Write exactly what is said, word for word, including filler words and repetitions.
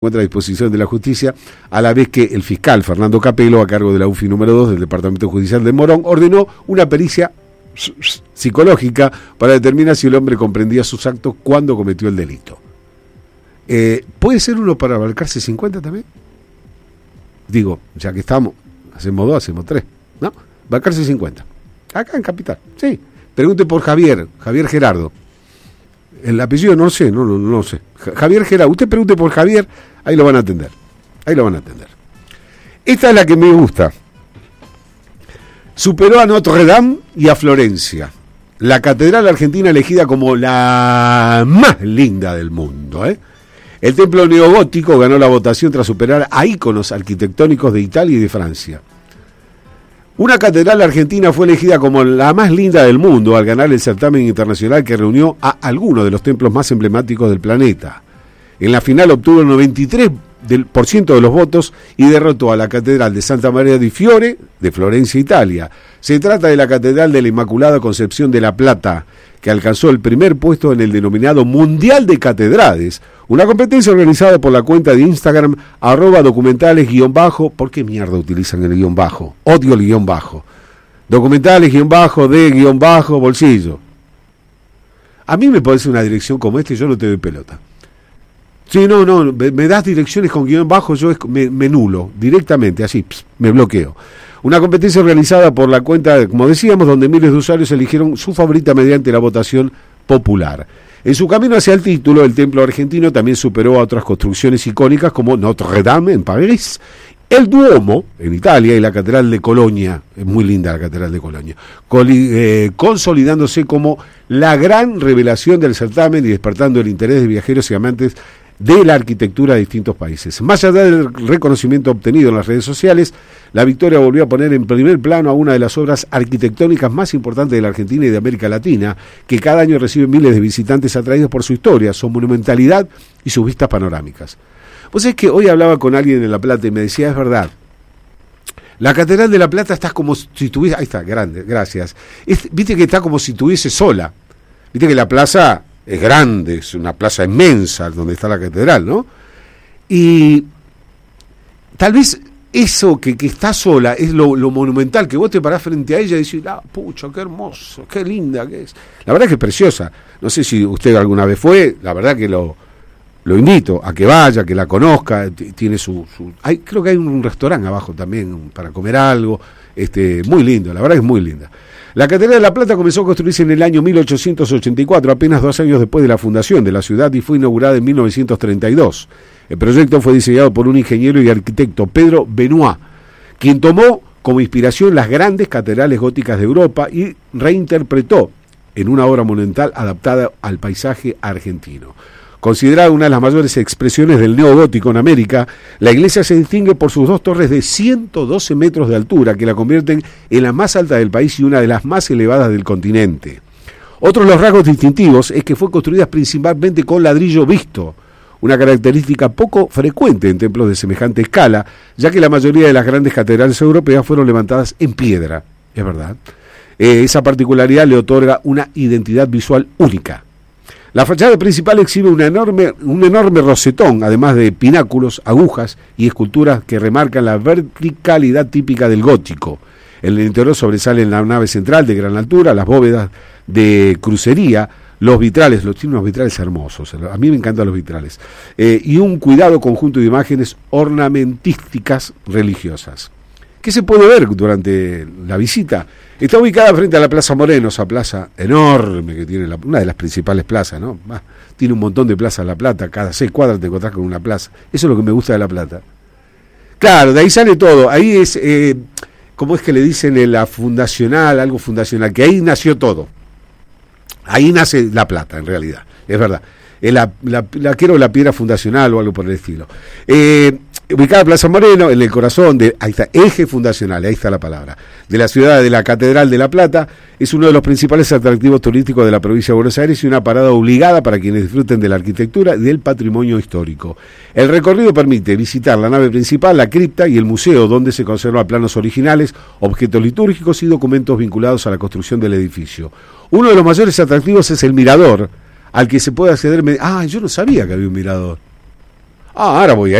encuentra a disposición de la justicia, a la vez que el fiscal Fernando Capello, a cargo de la U F I número dos del Departamento Judicial de Morón, ordenó una pericia psicológica para determinar si el hombre comprendía sus actos cuando cometió el delito. Eh, ¿Puede ser uno para Balcarce cincuenta también? Digo, ya que estamos, hacemos dos, hacemos tres, ¿no? Balcarce cincuenta, acá en Capital, sí. Pregunte por Javier, Javier Gerardo. El apellido no lo sé, no, no, no lo sé. Javier Gerardo, usted pregunte por Javier, ahí lo van a atender. Ahí lo van a atender. Esta es la que me gusta. Superó a Notre Dame y a Florencia. La catedral argentina elegida como la más linda del mundo, ¿eh? El templo neogótico ganó la votación tras superar a íconos arquitectónicos de Italia y de Francia. Una catedral argentina fue elegida como la más linda del mundo al ganar el certamen internacional que reunió a algunos de los templos más emblemáticos del planeta. En la final obtuvo el noventa y tres por ciento de los votos y derrotó a la Catedral de Santa María di Fiore de Florencia, Italia. Se trata de la Catedral de la Inmaculada Concepción de La Plata, que alcanzó el primer puesto en el denominado Mundial de Catedrales, una competencia organizada por la cuenta de Instagram arroba documentales guión bajo. ¿Por qué mierda utilizan el guión bajo? Odio el guión bajo. Documentales guión bajo de guión bajo bolsillo. A mí me parece una dirección como esta y yo no te doy pelota. Sí, no, no, me, me das direcciones con guión bajo, yo me, me nulo directamente, así, pss, me bloqueo. Una competencia organizada por la cuenta, como decíamos, donde miles de usuarios eligieron su favorita mediante la votación popular. En su camino hacia el título, el templo argentino también superó a otras construcciones icónicas como Notre Dame en París, el Duomo en Italia y la Catedral de Colonia, es muy linda la Catedral de Colonia, coli, eh, consolidándose como la gran revelación del certamen y despertando el interés de viajeros y amantes de la arquitectura de distintos países. Más allá del reconocimiento obtenido en las redes sociales, la victoria volvió a poner en primer plano a una de las obras arquitectónicas más importantes de la Argentina y de América Latina, que cada año recibe miles de visitantes atraídos por su historia, su monumentalidad y sus vistas panorámicas. Pues es que hoy hablaba con alguien en La Plata y me decía, es verdad, la Catedral de La Plata está como si estuviese, ahí está, grande, gracias, es, viste que está como si estuviese sola, viste que la plaza es grande, es una plaza inmensa donde está la catedral, ¿no? Y tal vez eso que, que está sola es lo, lo monumental, que vos te parás frente a ella y decís, ah, pucha, qué hermoso, qué linda que es. La verdad que es preciosa. No sé si usted alguna vez fue, la verdad que lo, lo invito a que vaya, que la conozca, t- tiene su... su hay, creo que hay un restaurante abajo también para comer algo, este, muy lindo, la verdad que es muy linda. La Catedral de La Plata comenzó a construirse en el año mil ochocientos ochenta y cuatro, apenas dos años después de la fundación de la ciudad, y fue inaugurada en mil novecientos treinta y dos. El proyecto fue diseñado por un ingeniero y arquitecto, Pedro Benoit, quien tomó como inspiración las grandes catedrales góticas de Europa y reinterpretó en una obra monumental adaptada al paisaje argentino. Considerada una de las mayores expresiones del neogótico en América, la iglesia se distingue por sus dos torres de ciento doce metros de altura, que la convierten en la más alta del país y una de las más elevadas del continente. Otro de los rasgos distintivos es que fue construida principalmente con ladrillo visto, una característica poco frecuente en templos de semejante escala, ya que la mayoría de las grandes catedrales europeas fueron levantadas en piedra, es verdad. Eh, esa particularidad le otorga una identidad visual única. La fachada principal exhibe una enorme, un enorme rosetón, además de pináculos, agujas y esculturas que remarcan la verticalidad típica del gótico. En el interior sobresalen la nave central de gran altura, las bóvedas de crucería, los vitrales, los tiene unos vitrales hermosos, a mí me encantan los vitrales, eh, y un cuidado conjunto de imágenes ornamentísticas religiosas. ¿Qué se puede ver durante la visita? Está ubicada frente a la Plaza Moreno, esa plaza enorme que tiene, la, una de las principales plazas, ¿no? Ah, tiene un montón de plazas La Plata, cada seis cuadras te encontrás con una plaza. Eso es lo que me gusta de La Plata. Claro, de ahí sale todo. Ahí es, eh, ¿cómo es que le dicen en la fundacional, algo fundacional? Que ahí nació todo. Ahí nace La Plata, en realidad, es verdad. Eh, la, la, la quiero la piedra fundacional o algo por el estilo. Eh, ubicada en Plaza Moreno, en el corazón de, ahí está, eje fundacional, ahí está la palabra, de la ciudad de la Catedral de La Plata, es uno de los principales atractivos turísticos de la provincia de Buenos Aires y una parada obligada para quienes disfruten de la arquitectura y del patrimonio histórico. El recorrido permite visitar la nave principal, la cripta y el museo, donde se conservan planos originales, objetos litúrgicos y documentos vinculados a la construcción del edificio. Uno de los mayores atractivos es el mirador, al que se puede acceder... Ah, yo no sabía que había un mirador. Ah, ahora voy a